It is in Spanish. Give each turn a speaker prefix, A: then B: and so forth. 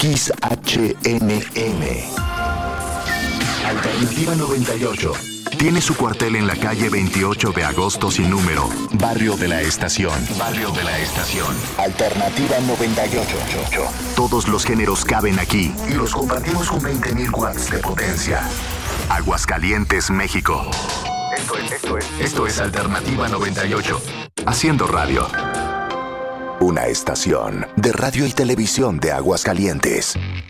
A: XHNM. Alternativa 98. Tiene su cuartel en la calle 28 de agosto sin número, Barrio de la Estación. Barrio de la Estación. Alternativa 98. Todos los géneros caben aquí y los compartimos con 20.000 watts de potencia. Aguascalientes, México. Esto es Alternativa 98. Haciendo radio. Una estación de radio y televisión de Aguascalientes.